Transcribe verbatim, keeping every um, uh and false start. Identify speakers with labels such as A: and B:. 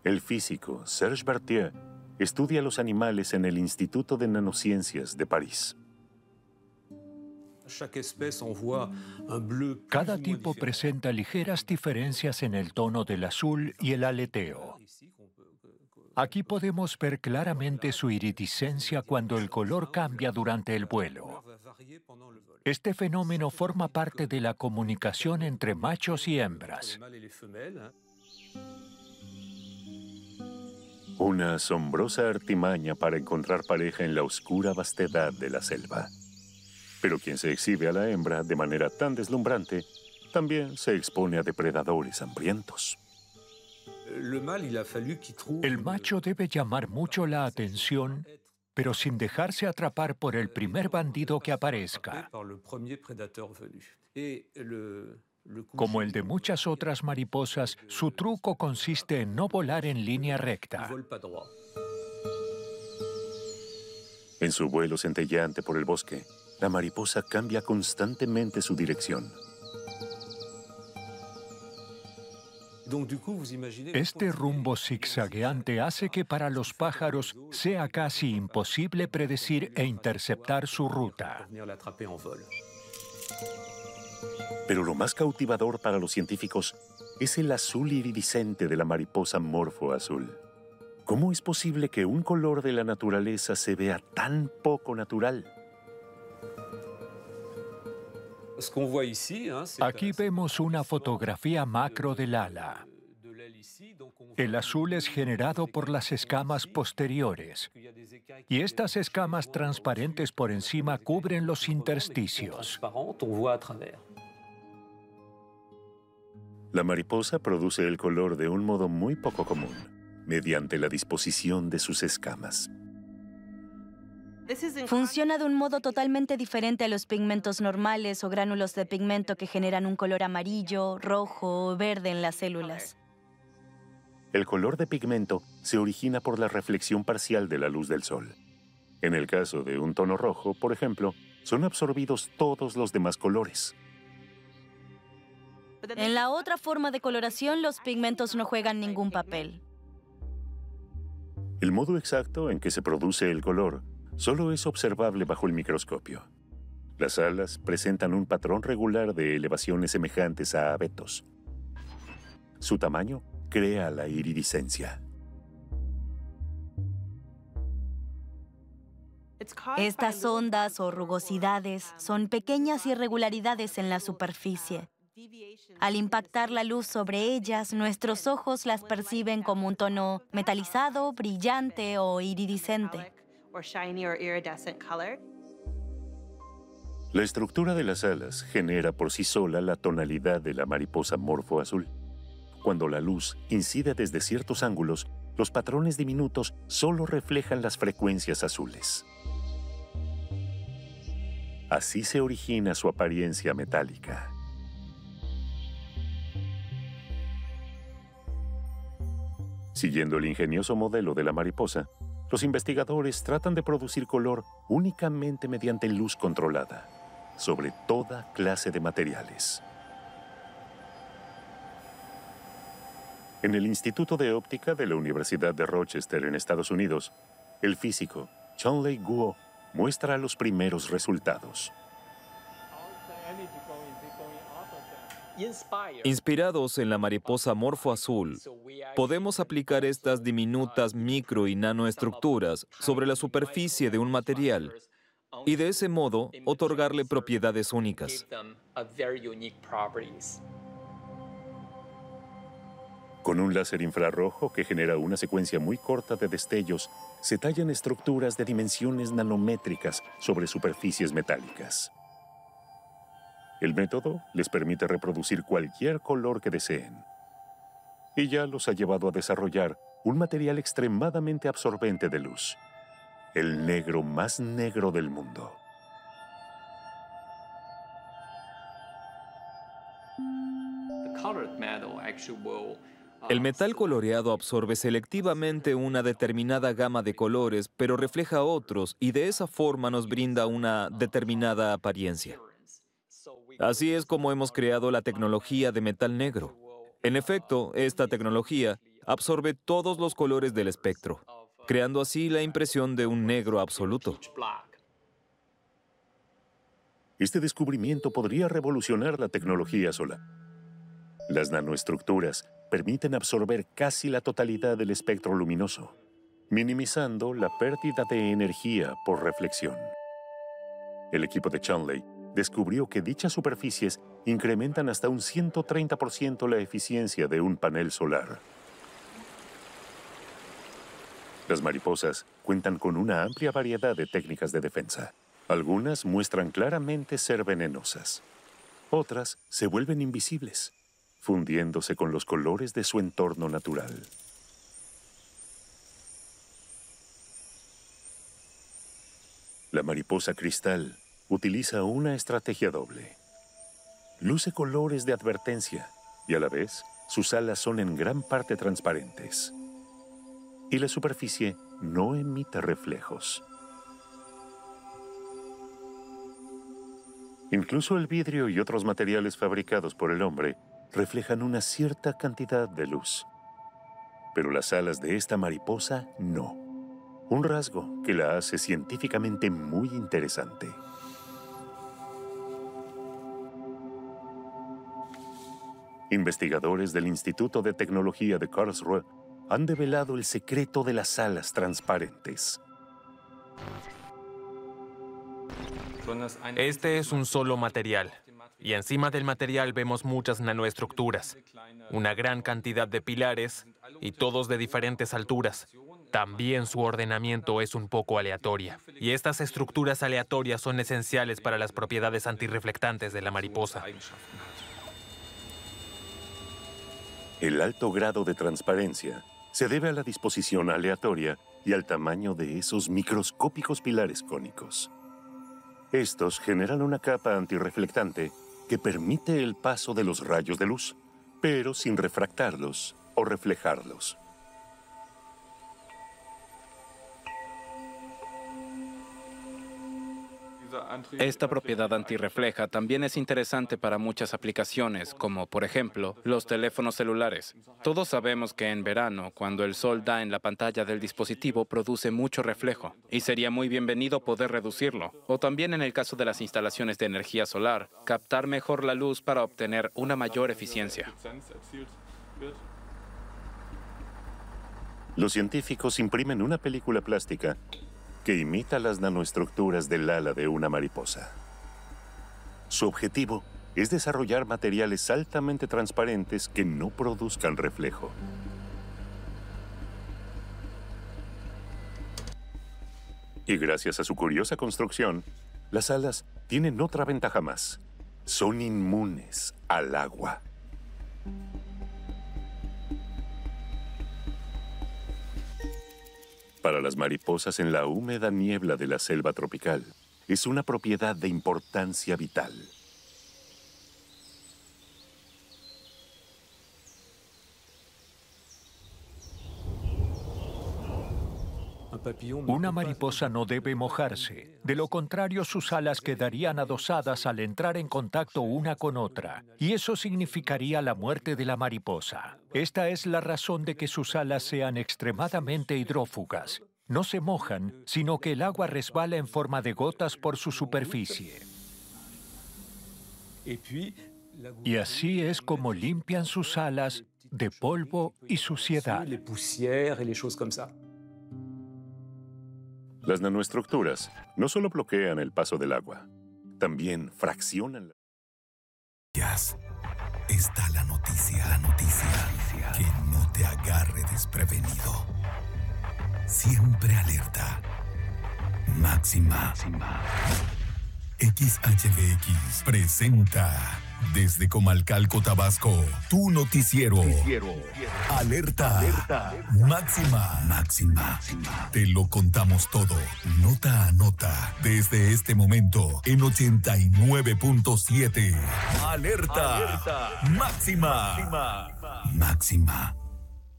A: El físico Serge Berthier estudia los animales en el Instituto de Nanociencias de París.
B: Cada tipo presenta ligeras diferencias en el tono del azul y el aleteo. Aquí podemos ver claramente su iridiscencia cuando el color cambia durante el vuelo. Este fenómeno forma parte de la comunicación entre machos y hembras.
A: Una asombrosa artimaña para encontrar pareja en la oscura vastedad de la selva. Pero quien se exhibe a la hembra de manera tan deslumbrante, también se expone a depredadores hambrientos.
B: El macho debe llamar mucho la atención, pero sin dejarse atrapar por el primer bandido que aparezca. Como el de muchas otras mariposas, su truco consiste en no volar en línea recta.
A: En su vuelo centelleante por el bosque, la mariposa cambia constantemente su dirección.
B: Este rumbo zigzagueante hace que para los pájaros sea casi imposible predecir e interceptar su ruta.
A: Pero lo más cautivador para los científicos es el azul iridiscente de la mariposa morfo azul. ¿Cómo es posible que un color de la naturaleza se vea tan poco natural?
B: Aquí vemos una fotografía macro del ala. El azul es generado por las escamas posteriores, y estas escamas transparentes por encima cubren los intersticios.
A: La mariposa produce el color de un modo muy poco común, mediante la disposición de sus escamas.
C: Funciona de un modo totalmente diferente a los pigmentos normales o gránulos de pigmento que generan un color amarillo, rojo o verde en las células.
A: El color de pigmento se origina por la reflexión parcial de la luz del sol. En el caso de un tono rojo, por ejemplo, son absorbidos todos los demás colores.
C: En la otra forma de coloración, los pigmentos no juegan ningún papel.
A: El modo exacto en que se produce el color solo es observable bajo el microscopio. Las alas presentan un patrón regular de elevaciones semejantes a abetos. Su tamaño crea la iridiscencia.
C: Estas ondas o rugosidades son pequeñas irregularidades en la superficie. Al impactar la luz sobre ellas, nuestros ojos las perciben como un tono metalizado, brillante o iridiscente.
A: La estructura de las alas genera por sí sola la tonalidad de la mariposa morfo azul. Cuando la luz incide desde ciertos ángulos, los patrones diminutos solo reflejan las frecuencias azules. Así se origina su apariencia metálica. Siguiendo el ingenioso modelo de la mariposa, los investigadores tratan de producir color únicamente mediante luz controlada, sobre toda clase de materiales. En el Instituto de Óptica de la Universidad de Rochester, en Estados Unidos, el físico Chun-Lei Guo muestra los primeros resultados.
D: Inspirados en la mariposa morfo azul, podemos aplicar estas diminutas micro y nanoestructuras sobre la superficie de un material y de ese modo otorgarle propiedades únicas.
A: Con un láser infrarrojo que genera una secuencia muy corta de destellos, se tallan estructuras de dimensiones nanométricas sobre superficies metálicas. El método les permite reproducir cualquier color que deseen. Y ya los ha llevado a desarrollar un material extremadamente absorbente de luz. El negro más negro del mundo.
D: El metal coloreado absorbe selectivamente una determinada gama de colores, pero refleja otros y de esa forma nos brinda una determinada apariencia. Así es como hemos creado la tecnología de metal negro. En efecto, esta tecnología absorbe todos los colores del espectro, creando así la impresión de un negro absoluto.
A: Este descubrimiento podría revolucionar la tecnología solar. Las nanoestructuras permiten absorber casi la totalidad del espectro luminoso, minimizando la pérdida de energía por reflexión. El equipo de Chanley descubrió que dichas superficies incrementan hasta un ciento treinta por ciento la eficiencia de un panel solar. Las mariposas cuentan con una amplia variedad de técnicas de defensa. Algunas muestran claramente ser venenosas. Otras se vuelven invisibles, fundiéndose con los colores de su entorno natural. La mariposa cristal utiliza una estrategia doble. Luce colores de advertencia y a la vez sus alas son en gran parte transparentes. Y la superficie no emite reflejos. Incluso el vidrio y otros materiales fabricados por el hombre reflejan una cierta cantidad de luz. Pero las alas de esta mariposa no. Un rasgo que la hace científicamente muy interesante. Investigadores del Instituto de Tecnología de Karlsruhe han develado el secreto de las alas transparentes.
E: Este es un solo material, y encima del material vemos muchas nanoestructuras, una gran cantidad de pilares, y todos de diferentes alturas. También su ordenamiento es un poco aleatoria, y estas estructuras aleatorias son esenciales para las propiedades antirreflectantes de la mariposa.
A: El alto grado de transparencia se debe a la disposición aleatoria y al tamaño de esos microscópicos pilares cónicos. Estos generan una capa antirreflectante que permite el paso de los rayos de luz, pero sin refractarlos o reflejarlos.
F: Esta propiedad antirrefleja también es interesante para muchas aplicaciones, como por ejemplo, los teléfonos celulares. Todos sabemos que en verano, cuando el sol da en la pantalla del dispositivo, produce mucho reflejo, y sería muy bienvenido poder reducirlo. O también en el caso de las instalaciones de energía solar, captar mejor la luz para obtener una mayor eficiencia.
A: Los científicos imprimen una película plástica que imita las nanoestructuras del ala de una mariposa. Su objetivo es desarrollar materiales altamente transparentes que no produzcan reflejo. Y gracias a su curiosa construcción, las alas tienen otra ventaja más. Son inmunes al agua. Para las mariposas en la húmeda niebla de la selva tropical, es una propiedad de importancia vital.
B: Una mariposa no debe mojarse. De lo contrario, sus alas quedarían adosadas al entrar en contacto una con otra, y eso significaría la muerte de la mariposa. Esta es la razón de que sus alas sean extremadamente hidrófugas. No se mojan, sino que el agua resbala en forma de gotas por su superficie. Y así es como limpian sus alas de polvo y suciedad.
A: Las nanoestructuras no solo bloquean el paso del agua, también fraccionan.
G: Está la noticia, la noticia que no te agarre desprevenido. Siempre alerta. Máxima. X H B X presenta desde Comalcalco, Tabasco, tu noticiero. noticiero. Alerta. Alerta. Máxima. Máxima. Te lo contamos todo, nota a nota, desde este momento en ochenta y nueve punto siete. Alerta. Alerta. Máxima. Máxima. Máxima.